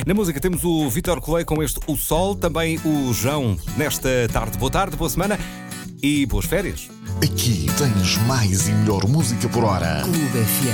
Na música temos o Vítor Colei com este O Sol, também o João nesta tarde. Boa tarde, boa semana e boas férias. Aqui tens mais e melhor música por hora. Clube FM.